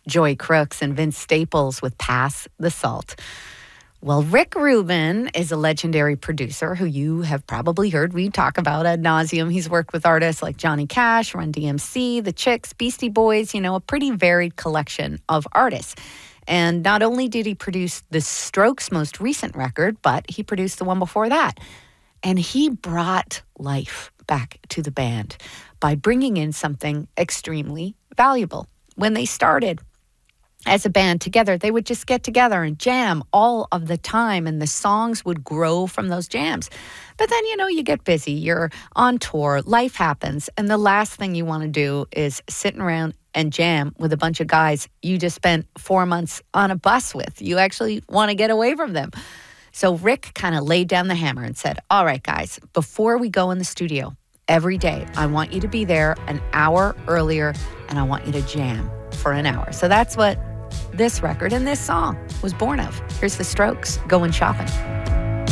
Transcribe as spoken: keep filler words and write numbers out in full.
Joy Crooks and Vince Staples with Pass the Salt. Well, Rick Rubin is a legendary producer who you have probably heard we talk about ad nauseum. He's worked with artists like Johnny Cash, Run D M C, The Chicks, Beastie Boys, you know, a pretty varied collection of artists. And not only did he produce the Strokes' most recent record, but he produced the one before that. And he brought life back to the band by bringing in something extremely valuable. When they started as a band together, they would just get together and jam all of the time, and the songs would grow from those jams. But then, you know, you get busy, you're on tour, life happens, and the last thing you want to do is sitting around and jam with a bunch of guys you just spent four months on a bus with. You actually want to get away from them. So Rick kind of laid down the hammer and said, all right, guys, before we go in the studio, every day, I want you to be there an hour earlier, and I want you to jam for an hour. So that's what this record and this song was born of. Here's the Strokes, Going Shopping.